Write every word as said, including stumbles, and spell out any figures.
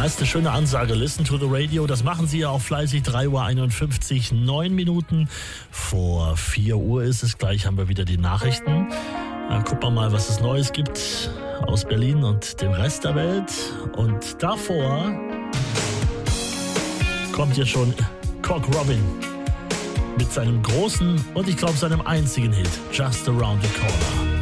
Ja, ist eine schöne Ansage. Listen to the radio. Das machen Sie ja auch fleißig. drei Uhr einundfünfzig, neun Minuten vor vier Uhr ist es. Gleich haben wir wieder die Nachrichten. Ja, gucken wir mal, was es Neues gibt aus Berlin und dem Rest der Welt. Und davor kommt jetzt schon Cock Robin mit seinem großen und ich glaube seinem einzigen Hit, Just Around the Corner.